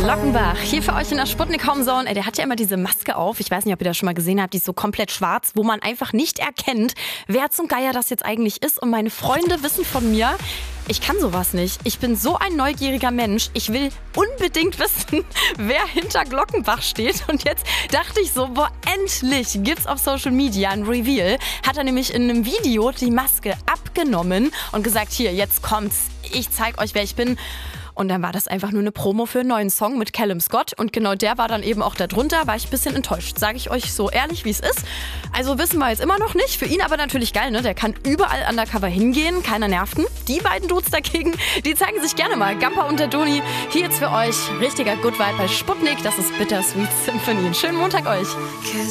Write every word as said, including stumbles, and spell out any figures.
Glockenbach, hier für euch in der Sputnik Home Zone. Ey, der hat ja immer diese Maske auf. Ich weiß nicht, ob ihr das schon mal gesehen habt. Die ist so komplett schwarz, wo man einfach nicht erkennt, wer zum Geier das jetzt eigentlich ist. Und meine Freunde wissen von mir, ich kann sowas nicht. Ich bin so ein neugieriger Mensch. Ich will unbedingt wissen, wer hinter Glockenbach steht. Und jetzt dachte ich so, boah, endlich gibt's auf Social Media ein Reveal. Hat er nämlich in einem Video die Maske abgenommen und gesagt, hier, jetzt kommt's. Ich zeig euch, wer ich bin. Und dann war das einfach nur eine Promo für einen neuen Song mit Callum Scott. Und genau der war dann eben auch da drunter. War ich ein bisschen enttäuscht, sage ich euch so ehrlich, wie es ist. Also wissen wir jetzt immer noch nicht. Für ihn aber natürlich geil, ne? Der kann überall undercover hingehen. Keiner nervt ihn. Die beiden Dudes dagegen, die zeigen sich gerne mal. Gampa und der Doni. Hier jetzt für euch richtiger Good Vibe bei Sputnik. Das ist Bittersweet Symphony. Einen schönen Montag euch.